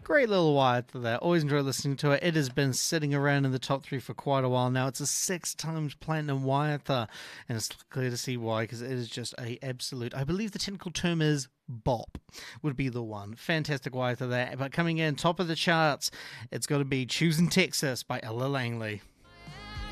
Great little Waiata there. Always enjoy listening to it. It has been sitting around in the top three for quite a while now. It's a 6 times platinum Waiata, and it's clear to see why, because it is just a absolute, I believe the technical term is bop, would be the one. Fantastic Waiata there. But coming in top of the charts, it's got to be Choosing Texas by Ella Langley.